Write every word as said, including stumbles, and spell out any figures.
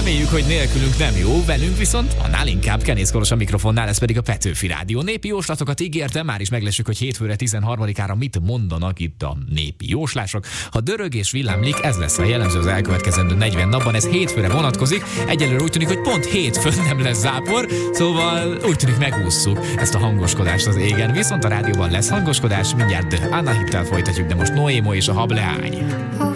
Reméljük, hogy nélkülünk nem jó, velünk viszont annál inkább. Kenész Kolos a mikrofonnál, ez pedig a Petőfi Rádió. Népi jóslatokat ígértem, már is meglessük, hogy hétfőre tizenharmadikára mit mondanak itt a népi jóslások. Ha dörög és villámlik, ez lesz a jellemző az elkövetkezendő negyven napban, ez hétfőre vonatkozik. Egyelőre úgy tűnik, hogy pont hétfőn nem lesz zápor, szóval úgy tűnik megússzuk ezt a hangoskodást az égen. Viszont a rádióban lesz hangoskodás, mindjárt Anna Hittel folytatjuk, de most Noémo és a Hableány.